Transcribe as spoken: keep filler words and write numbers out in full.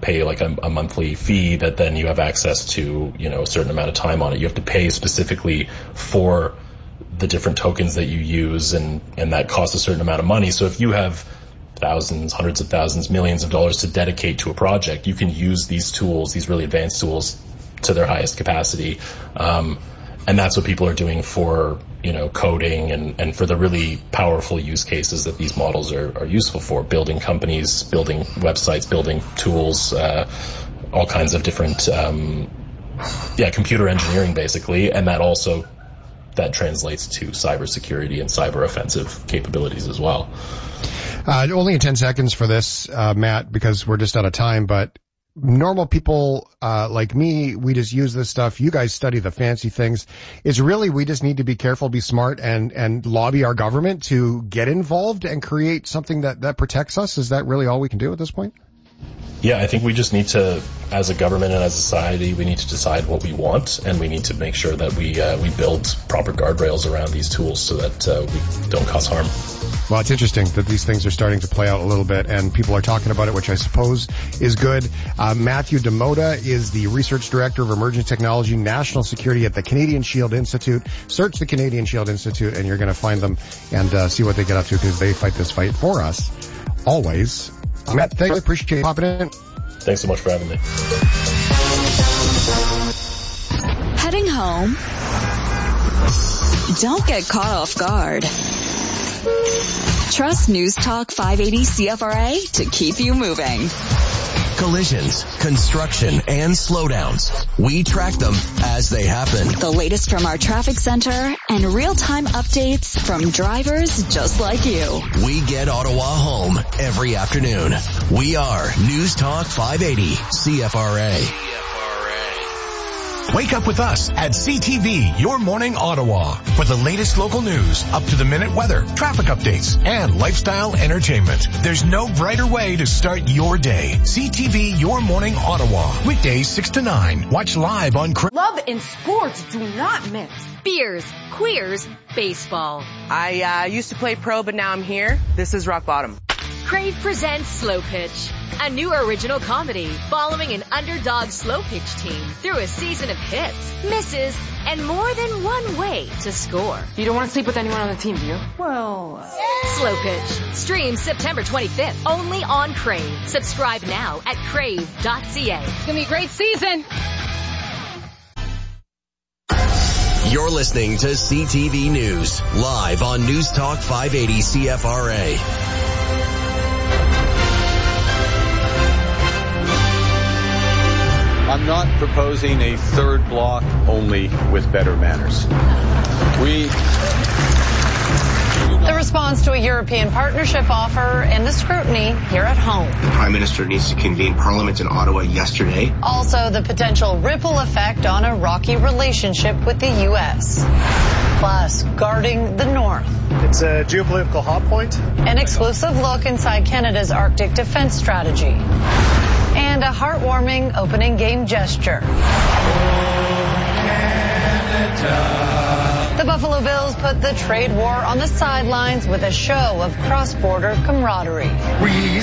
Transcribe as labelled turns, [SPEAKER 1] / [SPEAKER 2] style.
[SPEAKER 1] pay like a, a monthly fee that then you have access to, you know, a certain amount of time on it. You have to pay specifically for the different tokens that you use, and, and that costs a certain amount of money. So if you have thousands, hundreds of thousands, millions of dollars to dedicate to a project, you can use these tools, these really advanced tools, to their highest capacity. Um, and that's what people are doing for, you know, coding and, and for the really powerful use cases that these models are, are useful for, building companies, building websites, building tools, uh, all kinds of different, um, yeah, computer engineering basically. And that also, that translates to cybersecurity and cyber offensive capabilities as well.
[SPEAKER 2] Uh, only in ten seconds for this, uh, Matt, because we're just out of time, but normal people, uh, like me, we just use this stuff. You guys study the fancy things. It's really, we just need to be careful, be smart, and, and lobby our government to get involved and create something that, that protects us. Is that really all we can do at this point?
[SPEAKER 1] Yeah, I think we just need to, as a government and as a society, we need to decide what we want, and we need to make sure that we uh, we build proper guardrails around these tools so that uh, we don't cause harm.
[SPEAKER 2] Well, it's interesting that these things are starting to play out a little bit, and people are talking about it, which I suppose is good. Uh, Matthew Demota is the Research Director of Emerging Technology, National Security at the Canadian Shield Institute. Search the Canadian Shield Institute, and you're going to find them and uh, see what they get up to, because they fight this fight for us, always. Matt, thank you. Appreciate you popping in.
[SPEAKER 1] Thanks so much for having me.
[SPEAKER 3] Heading home? Don't get caught off guard. Trust News Talk five eighty C F R A to keep you moving.
[SPEAKER 4] Collisions, construction, and slowdowns. We track them as they happen.
[SPEAKER 3] The latest from our traffic center and real-time updates from drivers just like you.
[SPEAKER 4] We get Ottawa home every afternoon. We are News Talk five eighty C F R A.
[SPEAKER 5] Wake up with us at C T V, Your Morning Ottawa, for the latest local news, up-to-the-minute weather, traffic updates, and lifestyle entertainment. There's no brighter way to start your day. C T V, Your Morning Ottawa, weekdays six to nine. Watch live on... Cra-
[SPEAKER 6] Love and sports do not mix.
[SPEAKER 7] Beers, queers, baseball.
[SPEAKER 6] I uh, used to play pro, but now I'm here. This is rock bottom.
[SPEAKER 7] Crave presents Slow Pitch, a new original comedy following an underdog slow pitch team through a season of hits, misses, and more than one way to score.
[SPEAKER 6] You don't want to sleep with anyone on the team, do you?
[SPEAKER 7] Well, uh... Slow Pitch streams September twenty-fifth only on Crave. Subscribe now at crave dot c a.
[SPEAKER 6] It's gonna be a great season.
[SPEAKER 4] You're listening to C T V News, live on News Talk five eighty C F R A.
[SPEAKER 8] I'm not proposing a third block, only with better manners. We...
[SPEAKER 9] The response to a European partnership offer and the scrutiny here at home.
[SPEAKER 10] The Prime Minister needs to convene Parliament in Ottawa yesterday.
[SPEAKER 9] Also, the potential ripple effect on a rocky relationship with the U S. Plus, guarding the North.
[SPEAKER 11] It's a geopolitical hot point.
[SPEAKER 9] An exclusive look inside Canada's Arctic defense strategy. And a heartwarming opening game gesture. The Buffalo Bills put the trade war on the sidelines with a show of cross-border camaraderie.
[SPEAKER 11] We